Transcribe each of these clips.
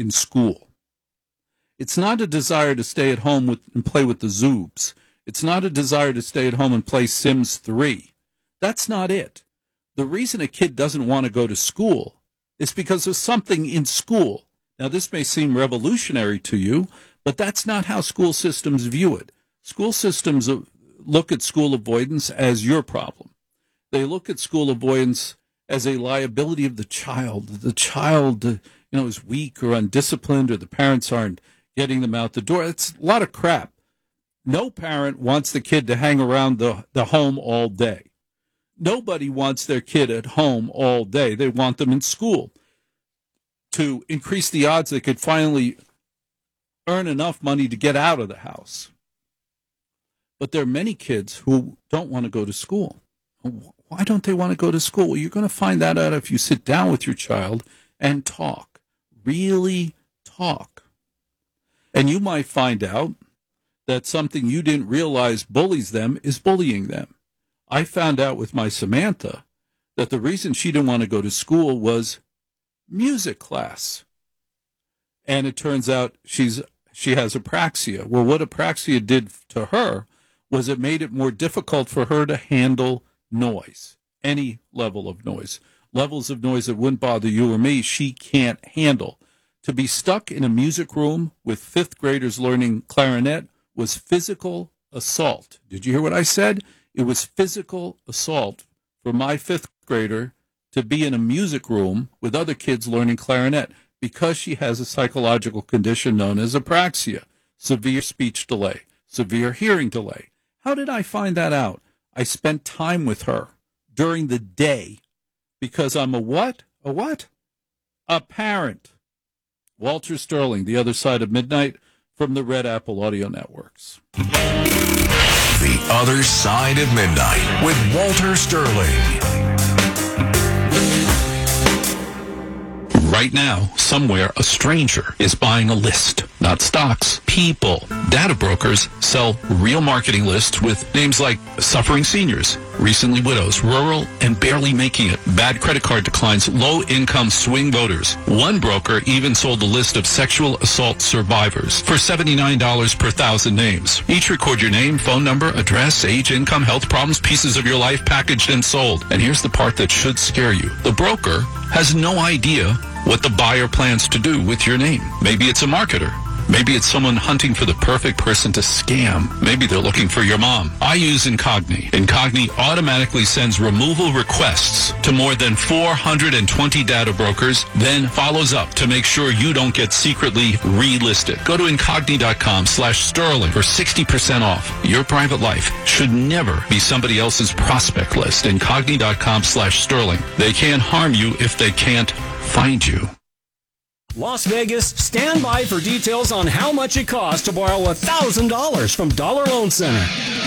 in school. It's not a desire to stay at home and play with the Zoobs. It's not a desire to stay at home and play Sims 3. That's not it. The reason a kid doesn't want to go to school is because of something in school. Now, this may seem revolutionary to you, but that's not how school systems view it. School systems look at school avoidance as your problem. They look at school avoidance as a liability of the child. The child, is weak or undisciplined, or the parents aren't getting them out the door. It's a lot of crap. No parent wants the kid to hang around the home all day. Nobody wants their kid at home all day. They want them in school to increase the odds they could finally earn enough money to get out of the house. But there are many kids who don't want to go to school. Why don't they want to go to school? Well, you're going to find that out if you sit down with your child and talk. Really talk. And you might find out that something you didn't realize bullies them is bullying them. I found out with my Samantha that the reason she didn't want to go to school was music class. And it turns out she has apraxia. Well, what apraxia did to her was it made it more difficult for her to handle noise, any level of noise. Levels of noise that wouldn't bother you or me, she can't handle. To be stuck in a music room with fifth graders learning clarinet was physical assault. Did you hear what I said? It was physical assault for my fifth grader to be in a music room with other kids learning clarinet because she has a psychological condition known as apraxia, severe speech delay, severe hearing delay. How did I find that out? I spent time with her during the day because I'm a what? A what? A parent. Walter Sterling, The Other Side of Midnight, from the Red Apple Audio Networks. The Other Side of Midnight with Walter Sterling. Right now, somewhere, a stranger is buying a list, not stocks, people. Data brokers sell real marketing lists with names like suffering seniors, recently widows, rural, and barely making it, bad credit card declines, low-income swing voters. One broker even sold a list of sexual assault survivors for $79 per thousand names. Each record your name, phone number, address, age, income, health problems, pieces of your life packaged and sold. And here's the part that should scare you. The broker has no idea what the buyer plans to do with your name. Maybe it's a marketer. Maybe it's someone hunting for the perfect person to scam. Maybe they're looking for your mom. I use Incogni. Incogni automatically sends removal requests to more than 420 data brokers, then follows up to make sure you don't get secretly relisted. Go to Incogni.com/Sterling for 60% off. Your private life should never be somebody else's prospect list. Incogni.com/Sterling. They can't harm you if they can't find you. Las Vegas, stand by for details on how much it costs to borrow $1,000 from Dollar Loan Center.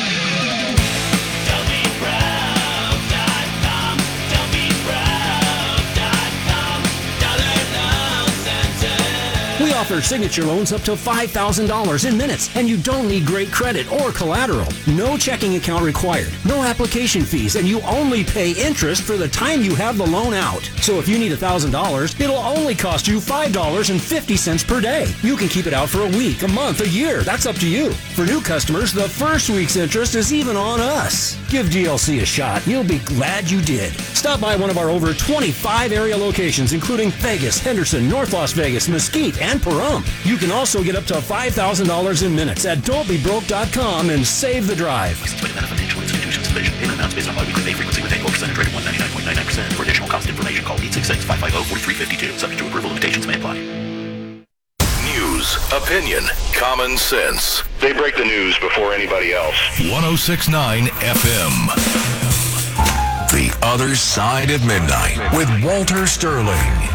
We offer signature loans up to $5,000 in minutes, and you don't need great credit or collateral. No checking account required, no application fees, and you only pay interest for the time you have the loan out. So if you need $1,000, it'll only cost you $5.50 per day. You can keep it out for a week, a month, a year. That's up to you. For new customers, the first week's interest is even on us. Give DLC a shot. You'll be glad you did. Stop by one of our over 25 area locations, including Vegas, Henderson, North Las Vegas, Mesquite, and Pahrump. You can also get up to $5,000 in minutes at don'tbebroke.com and save the drive. Payment amounts based on bi-weekly pay frequency with annual percentage rate of 199.99%. For additional cost information, call 866-550-4352. Subject to approval, limitations may apply. News, opinion, common sense. They break the news before anybody else. 106.9 FM. The Other Side of Midnight with Walter Sterling.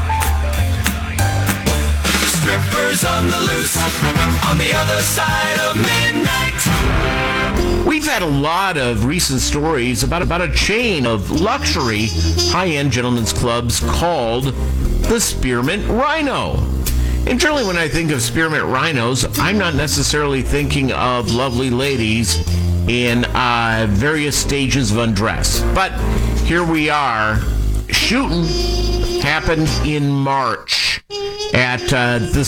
Strippers on the loose, on the other side of midnight. We've had a lot of recent stories about a chain of luxury high-end gentlemen's clubs called the Spearmint Rhino. And generally when I think of Spearmint Rhinos, I'm not necessarily thinking of lovely ladies in various stages of undress. But here we are. Shooting happened in March at the